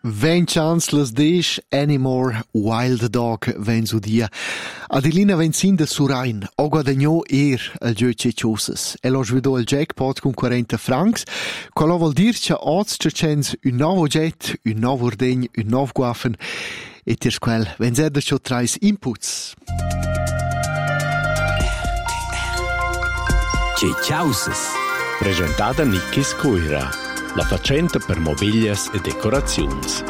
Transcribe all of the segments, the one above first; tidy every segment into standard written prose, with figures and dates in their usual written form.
20 chans las desch, Anymore Wild Dog, vens udia. Adelina Venzin de Surain, o guadagnò al gio ceciosas. E lo svedò il jackpot con 40 francs. Quello vuol dir che oz cercens un nuovo jet, un nuovo ordegn, un nuovo guafen. E tirs quel, vens da ciò trais inputs. Ceciosas. Presentada Nickis Coira. La facenta per mobilias e decorazions.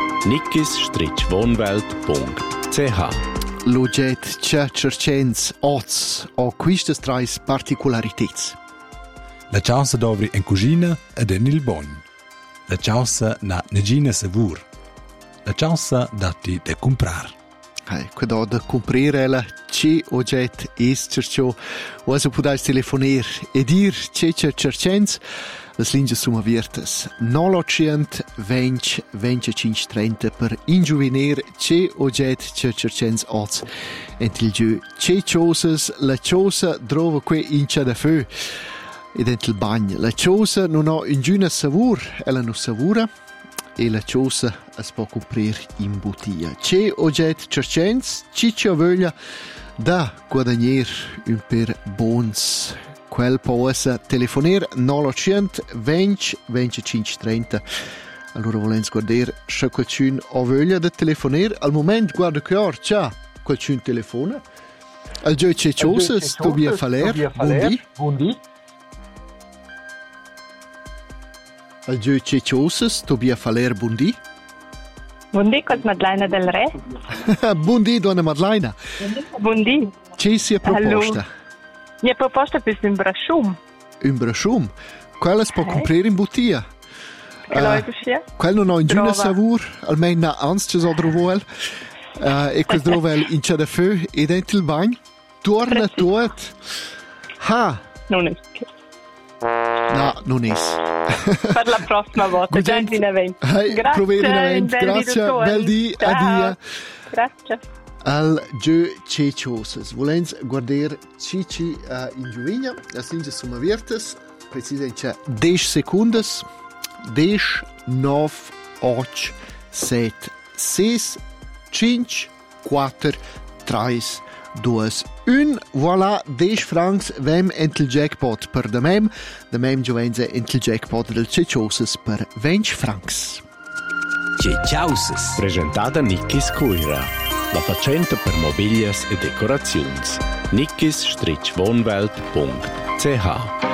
nickis-wohnwelt.ch. L'ogget che cercens oz o quistas trais particularitets. La chausa dovri en cucina ed en il bon. La chausa na negina savur. La chausa dati de comprar. Quando da comprare ela, ce ogget es cercio, o se podais telefoner e dir ce cercens. Las linge sono aviertas 900 20 25 30 per ingiuvener ce ogget ce cercens oz ent il giu ce ciosas la ciosa drova que in c'è da fö ed ent il bagn la ciosa non ha in giuna savur ella non savura e la ciosa es può comprir in bottiglia ce ogget cercens ci voglia da guadagner un per bons. Quel può essere telefoner 900 20 25 30. Allora volens guardare se qualcun ha voglia di telefoner. Al moment guarda che ora c'è qualcun telefona. Al gio ceciosas Tobia Faler. Buondì. Al gio ceciosas Tobia Faler. Buondì. Buondì con Madeleina del Re. Buondì donna Madeleina. Buondì. C'è sia proposta. Mia proposta è un brashum. Un brashum? Quella si può comprare in bottiglia. Quella non ha in giuna savur, almeno ans ci so trovo e quel trovo in c'è da fö e dentro il bagno. Torna tot. Ha! Non è. No, non è. Per la prossima volta, già in evento. Grazie. Grazie, bel dì, addio. Grazie. Al gio ceciosas. Volens guardare cici in giuvigna. Las linge sono aviertas. Precisamente 10 sekundas. 10, 9, 8, 7, 6, 5, 4, 3, 2, 1. Voilà, 10 francs vem ent il jackpot per de mem giovenze ent il jackpot del ceciosas per 20 francs. Ceciosas. Presentada Nickis Coira. La facenta per mobilias e decorazions. nickis-wohnwelt.ch